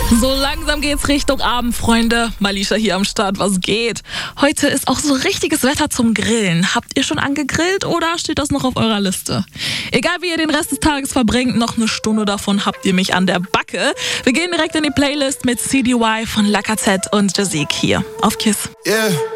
So langsam geht's Richtung Abend, Freunde. Malisha hier am Start, was geht? Heute ist auch so richtiges Wetter zum Grillen. Habt ihr schon angegrillt oder steht das noch auf eurer Liste? Egal wie ihr den Rest des Tages verbringt, noch eine Stunde davon habt ihr mich an der Backe. Wir gehen direkt in die Playlist mit CDY von Lacazette und Jazik hier auf KISS. Yeah.